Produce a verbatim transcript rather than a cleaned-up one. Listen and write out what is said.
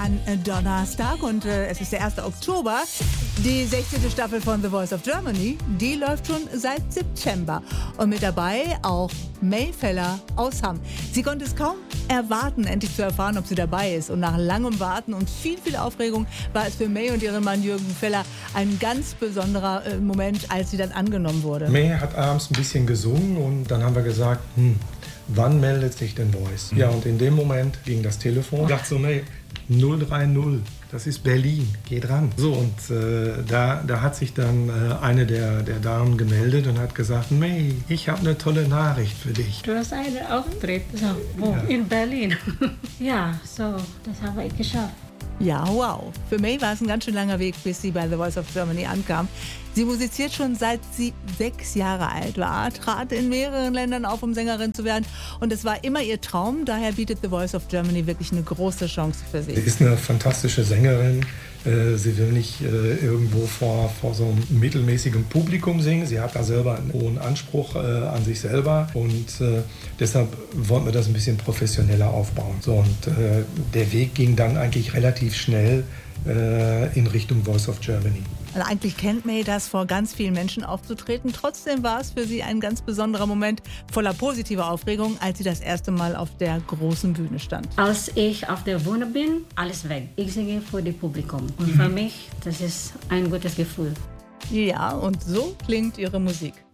ein äh, Donnerstag und äh, es ist der erste Oktober. Die sechzehnte Staffel von The Voice of Germany, die läuft schon seit September. Und mit dabei auch May Feller aus Hamm. Sie konnte es kaum erwarten, endlich zu erfahren, ob sie dabei ist. Und nach langem Warten und viel, viel Aufregung war es für May und ihren Mann Jürgen Feller ein ganz besonderer äh, Moment, als sie dann angenommen wurde. May hat abends ein bisschen gesungen und dann haben wir gesagt, hm, wann meldet sich denn Voice? Ja, und in dem Moment ging das Telefon. Ich dachte so, May, null drei null, das ist Berlin, geh dran. So, und äh, da, da hat sich dann äh, eine der, der Damen gemeldet und hat gesagt, May, ich habe eine tolle Nachricht für dich. Du hast einen Auftritt, so, wo? Ja. In Berlin. Ja, so, das habe ich geschafft. Ja, wow. Für May war es ein ganz schön langer Weg, bis sie bei The Voice of Germany ankam. Sie musiziert schon seit sie sechs Jahre alt war, trat in mehreren Ländern auf, um Sängerin zu werden. Und es war immer ihr Traum, daher bietet The Voice of Germany wirklich eine große Chance für sie. Sie ist eine fantastische Sängerin. Sie will nicht irgendwo vor, vor so einem mittelmäßigen Publikum singen. Sie hat da selber einen hohen Anspruch an sich selber. Und deshalb wollten wir das ein bisschen professioneller aufbauen. So, und der Weg ging dann eigentlich relativ schnell in Richtung Voice of Germany. Also eigentlich kennt May das, vor ganz vielen Menschen aufzutreten. Trotzdem war es für sie ein ganz besonderer Moment voller positiver Aufregung, als sie das erste Mal auf der großen Bühne stand. Als ich auf der Bühne bin, alles weg. Ich singe vor dem Publikum. Und für mich, das ist ein gutes Gefühl. Ja, und so klingt ihre Musik.